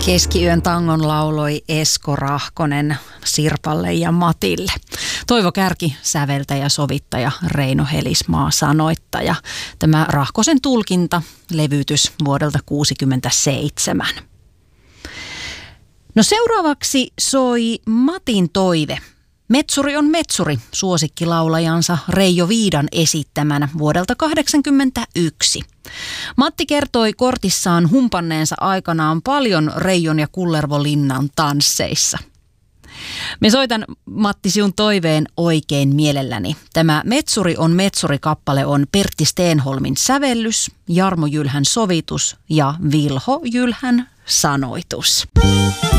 Keskiyön tangon lauloi Esko Rahkonen Sirpalle ja Matille. Toivo Kärki säveltäjä, sovittaja, Reino Helismaa sanoittaja. Tämä Rahkosen tulkinta, levytys vuodelta 1967. No seuraavaksi soi Matin toive. Metsuri on metsuri, suosikkilaulajansa Reijo Viidan esittämänä vuodelta 1981. Matti kertoi kortissaan humpanneensa aikanaan paljon Reijon ja Kullervo Linnan tansseissa. Me soitan Matti sinun toiveen oikein mielelläni. Tämä Metsuri on metsuri-kappale on Pertti Stenholmin sävellys, Jarmo Jylhän sovitus ja Vilho Jylhän sanoitus.